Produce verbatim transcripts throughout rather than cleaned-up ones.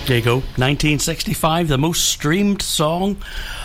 There you go. nineteen sixty-five, the most streamed song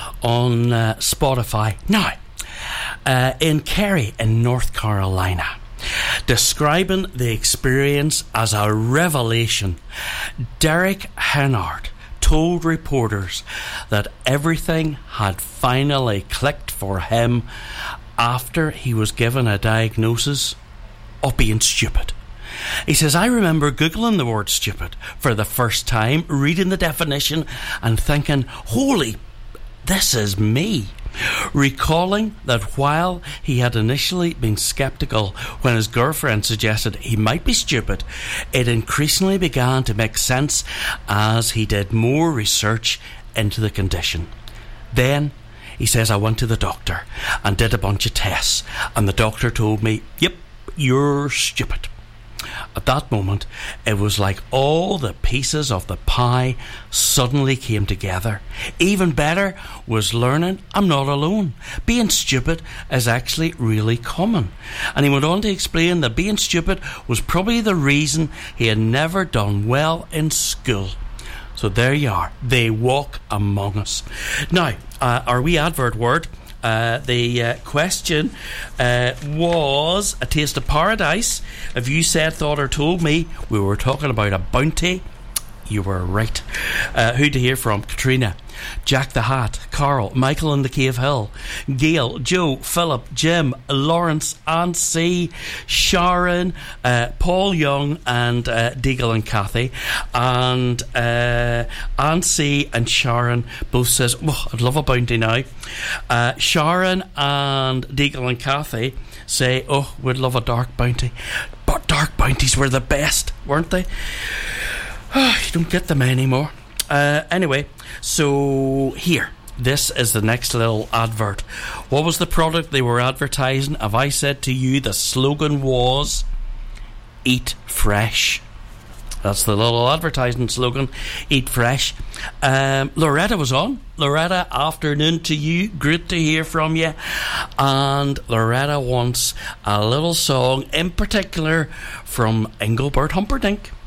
on uh, Spotify. Now, uh, in Cary in North Carolina, describing the experience as a revelation, Derek Hennard told reporters that everything had finally clicked for him after he was given a diagnosis of being stupid. He says, I remember Googling the word stupid for the first time, reading the definition and thinking, holy, this is me. Recalling that while he had initially been sceptical when his girlfriend suggested he might be stupid, it increasingly began to make sense as he did more research into the condition. Then, he says, I went to the doctor and did a bunch of tests, and the doctor told me, yep, you're stupid. At that moment, it was like all the pieces of the pie suddenly came together. Even better was learning I'm not alone. Being stupid is actually really common. And he went on to explain that being stupid was probably the reason he had never done well in school. So there you are. They walk among us. Now, uh, our wee advert word. Uh, the uh, question uh, was A Taste of Paradise. If you said, thought or told me we were talking about a bounty, you were right. Uh, who to hear from? Katrina, Jack the Hat, Carl, Michael in the Cave Hill, Gail, Joe, Philip, Jim, Lawrence, Aunt C, Sharon, uh, Paul Young and uh, Deagle and Kathy. And uh, Aunt C and Sharon both says, oh, I'd love a bounty now. uh, Sharon and Deagle and Kathy say, oh, we'd love a dark bounty. But dark bounties were the best, weren't they? Oh, you don't get them anymore. Uh, anyway, so here, this is the next little advert. What was the product they were advertising? Have I said to you the slogan was Eat Fresh? That's the little advertising slogan, Eat Fresh. Um, Loretta was on. Loretta, afternoon to you. Great to hear from you. And Loretta wants a little song in particular from Engelbert Humperdinck.